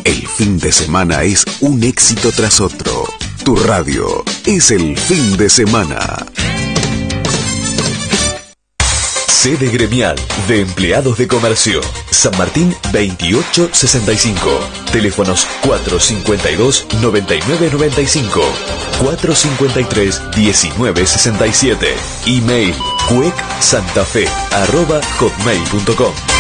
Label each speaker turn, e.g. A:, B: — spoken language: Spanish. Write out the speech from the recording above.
A: El fin de semana es un éxito tras otro. Tu radio es el fin de semana.
B: Sede gremial de empleados de comercio. San Martín 2865. Teléfonos 452-9995. 453-1967. Email cuecsantafe@hotmail.com.